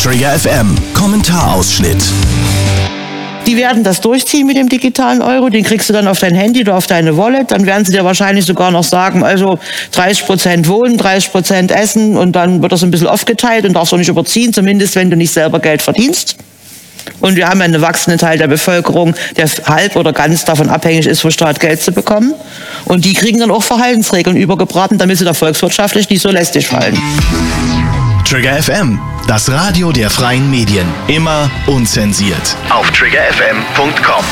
Trigger FM Kommentarausschnitt. Die werden das durchziehen mit dem digitalen Euro, den kriegst du dann auf dein Handy oder auf deine Wallet, dann werden sie dir wahrscheinlich sogar noch sagen, also 30% Wohnen, 30% Essen und dann wird das ein bisschen aufgeteilt und darfst du nicht überziehen, zumindest wenn du nicht selber Geld verdienst. Und wir haben einen wachsenden Teil der Bevölkerung, der halb oder ganz davon abhängig ist, vom Staat Geld zu bekommen. Und die kriegen dann auch Verhaltensregeln übergebraten, damit sie da volkswirtschaftlich nicht so lästig fallen. Trigger FM, das Radio der freien Medien. Immer unzensiert. Auf triggerfm.com.